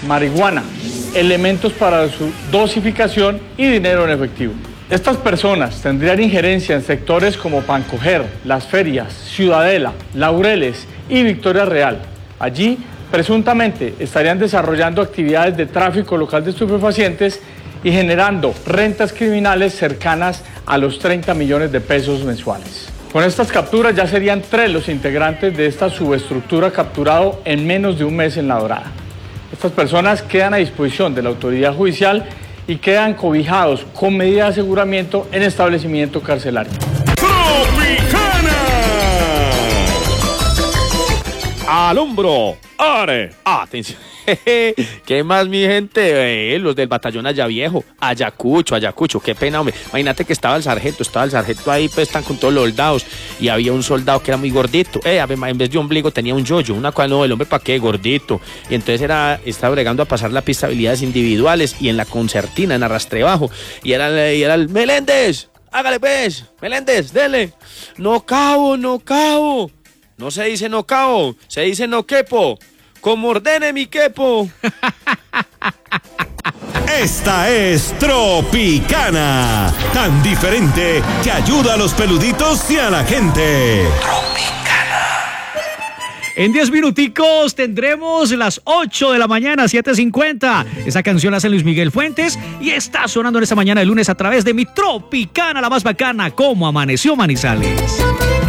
marihuana, elementos para su dosificación y dinero en efectivo. Estas personas tendrían injerencia en sectores como Pancoger, Las Ferias, Ciudadela, Laureles y Victoria Real. Allí, presuntamente, estarían desarrollando actividades de tráfico local de estupefacientes y generando rentas criminales cercanas a los 30 millones de pesos mensuales. Con estas capturas ya serían 3 los integrantes de esta subestructura capturados en menos de un mes en La Dorada. Estas personas quedan a disposición de la autoridad judicial y quedan cobijados con medida de aseguramiento en establecimiento carcelario. ¡Tropicana! ¡Al hombro! ¡Are! ¡Atención! ¿Qué más, mi gente? Los del batallón Ayacucho, qué pena, hombre. Imagínate que estaba el sargento ahí, pues están con todos los soldados, y había un soldado que era muy gordito. En vez de ombligo tenía un yoyo, una cual no, el hombre para qué, gordito. Y entonces estaba bregando a pasar la pista de habilidades individuales, y en la concertina, en arrastre bajo, y era el Meléndez, hágale pues, Meléndez, dele. No cabo. No se dice no cabo, se dice no quepo. Como ordene mi quepo. Esta es Tropicana, tan diferente que ayuda a los peluditos y a la gente. Tropicana. En 10 minuticos tendremos las 8 de la mañana, 7:50. Esa canción la hace Luis Miguel Fuentes y está sonando en esta mañana de lunes a través de mi Tropicana, la más bacana, como amaneció Manizales.